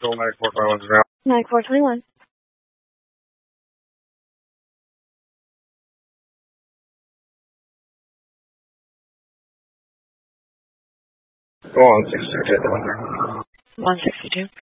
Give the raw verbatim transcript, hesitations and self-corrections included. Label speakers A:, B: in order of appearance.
A: Still nine four twenty-one is ground.
B: nine four twenty-one.
A: Go on, six six two.
B: one sixty-two.